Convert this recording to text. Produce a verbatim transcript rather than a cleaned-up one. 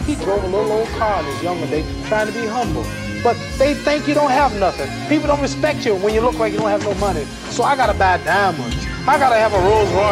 He drove a little old car in his younger days, trying to be humble. But they think you don't have nothing. People don't respect you when you look like you don't have no money. So I gotta buy diamonds. I gotta have a Rolls Royce.